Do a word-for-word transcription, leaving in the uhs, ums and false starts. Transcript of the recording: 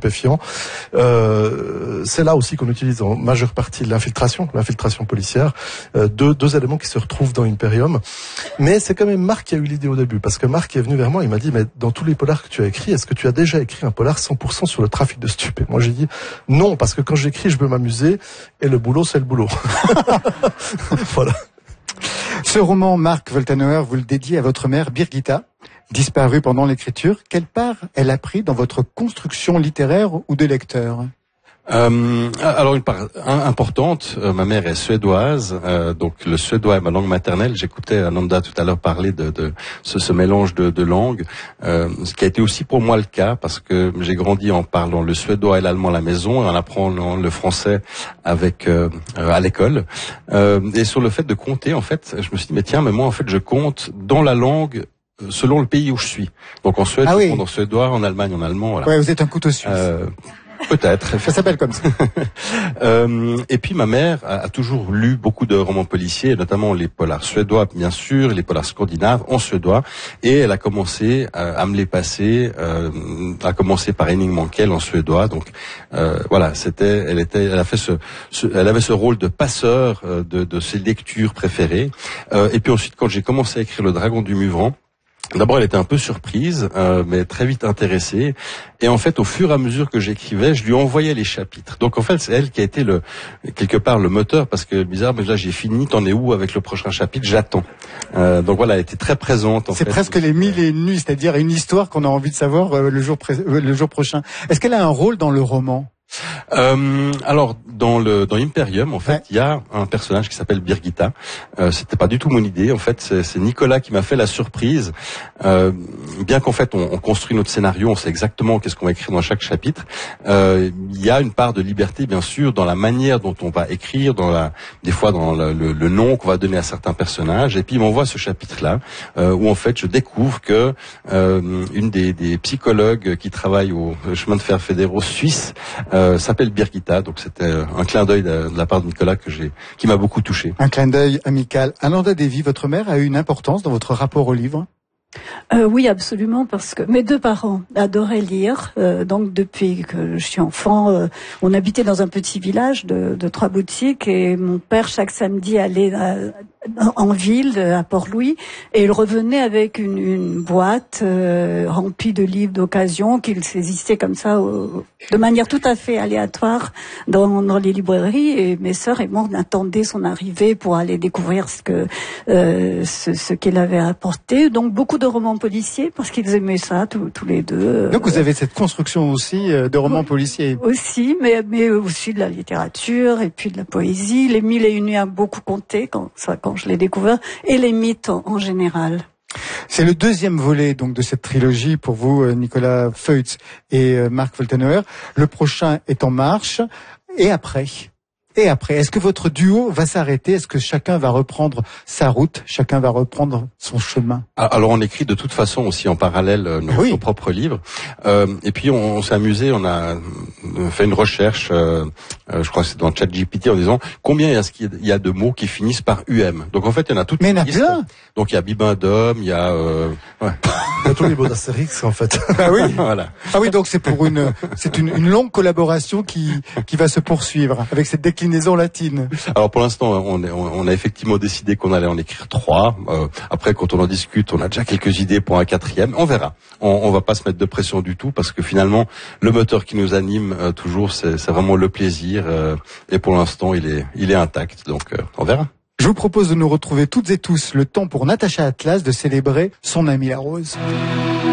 stupéfiants. Euh, c'est là aussi qu'on utilise en majeure partie l'infiltration, l'infiltration policière. Euh, deux, deux éléments qui se retrouvent dans Imperium. Mais c'est quand même Marc qui a eu l'idée au début, parce que Marc est venu vers moi, il m'a dit, mais dans tous les polars que tu as écrits, est-ce que tu as déjà écrit un polar cent pour cent sur le trafic de stupés? Moi j'ai dit non, parce que quand j'écris, je veux m'amuser, et le boulot, c'est le boulot. Voilà. Ce roman, Marc Woltenauer, vous le dédiez à votre mère Birgitta, disparue pendant l'écriture. Quelle part elle a pris dans votre construction littéraire ou de lecteur? Euh, alors une part importante, euh, ma mère est suédoise, euh, donc le suédois est ma langue maternelle. J'écoutais Ananda tout à l'heure parler de, de ce, ce mélange de, de langues, euh, ce qui a été aussi pour moi le cas, parce que j'ai grandi en parlant le suédois et l'allemand à la maison, et en apprenant le français avec euh, à l'école. Euh, et sur le fait de compter, en fait, je me suis dit mais tiens, mais moi en fait je compte dans la langue selon le pays où je suis. Donc en Suède, ah je oui. compte en suédois, en Allemagne, en allemand. Voilà. Ouais, vous êtes un couteau suisse. Euh, Peut-être. Ça s'appelle comme ça. euh, et puis ma mère a, a toujours lu beaucoup de romans policiers, notamment les polars suédois, bien sûr, les polars scandinaves en suédois. Et elle a commencé à, à me les passer, euh, a commencé par Henning Mankell en suédois. Donc euh, voilà, c'était, elle était, elle a fait ce, ce elle avait ce rôle de passeur euh, de, de ses lectures préférées. Euh, et puis ensuite, quand j'ai commencé à écrire Le Dragon du Muvran, d'abord, elle était un peu surprise, euh, mais très vite intéressée. Et en fait, au fur et à mesure que j'écrivais, je lui envoyais les chapitres. Donc en fait, c'est elle qui a été le quelque part le moteur, parce que bizarre, mais là j'ai fini. T'en es où avec le prochain chapitre? J'attends. Euh, donc voilà, elle était très présente. En c'est fait. presque les mille et une nuits, c'est-à-dire une histoire qu'on a envie de savoir euh, le jour pré- euh, le jour prochain. Est-ce qu'elle a un rôle dans le roman? Euh, alors dans le dans Imperium, en fait, il ouais. y a un personnage qui s'appelle Birgitta. Euh, c'était pas du tout mon idée. En fait, c'est, c'est Nicolas qui m'a fait la surprise. Euh, bien qu'en fait, on, on construit notre scénario, on sait exactement qu'est-ce qu'on va écrire dans chaque chapitre. Euh, il y a une part de liberté, bien sûr, dans la manière dont on va écrire, dans la, des fois dans le, le, le nom qu'on va donner à certains personnages. Et puis il m'envoie ce chapitre-là euh, où en fait, je découvre que euh, une des, des psychologues qui travaille au chemin de fer fédéraux suisse euh, s'appelle Birgitta. Donc c'était un clin d'œil de, de la part de Nicolas que j'ai, qui m'a beaucoup touché. Un clin d'œil amical. Ananda Devi, votre mère a eu une importance dans votre rapport au livre? Euh, oui, absolument, parce que mes deux parents adoraient lire. Euh, donc depuis que je suis enfant, euh, on habitait dans un petit village de, de trois boutiques, et mon père chaque samedi allait à, en ville, à Port-Louis, et il revenait avec une, une boîte euh, remplie de livres d'occasion qu'il saisissait comme ça, euh, de manière tout à fait aléatoire dans, dans les librairies. Et mes sœurs et moi, on attendait son arrivée pour aller découvrir ce que euh, ce, ce qu'il avait apporté. Donc beaucoup de romans policiers, parce qu'ils aimaient ça tous, tous les deux. Donc vous avez cette construction aussi de romans oui, policiers. Aussi, mais, mais aussi de la littérature et puis de la poésie. Les Mille et une nuits a beaucoup compté quand, ça, quand je l'ai découvert, et les mythes en, en général. C'est le deuxième volet donc de cette trilogie pour vous, Nicolas Feutz et Marc Woltenauer. Le prochain est en marche. Et après Et après, est-ce que votre duo va s'arrêter? Est-ce que chacun va reprendre sa route? Chacun va reprendre son chemin? Alors on écrit de toute façon aussi en parallèle nos, oui. nos propres livres. Euh, et puis on, on s'est amusé, on a fait une recherche, euh, euh, je crois que c'est dans ChatGPT, en disant combien est-ce qu'il y a de mots qui finissent par U M. Donc en fait il y en a toutes. Mais il y en a plein. Donc il y a Bibendum, il y a... Euh, ouais. Il y a tous les mots d'Astérix en fait. Ah oui, voilà. Ah oui, donc c'est pour une, c'est une, une longue collaboration qui qui va se poursuivre avec cette déclinaison latine. Alors pour l'instant, on, est, on a effectivement décidé qu'on allait en écrire trois. Euh, après, quand on en discute, on a déjà quelques idées pour un quatrième. On verra. On, on va pas se mettre de pression du tout, parce que finalement, le moteur qui nous anime euh, toujours, c'est, c'est vraiment le plaisir. Euh, et pour l'instant, il est, il est intact. Donc, euh, on verra. Je vous propose de nous retrouver toutes et tous le temps pour Natacha Atlas de célébrer son amie la rose.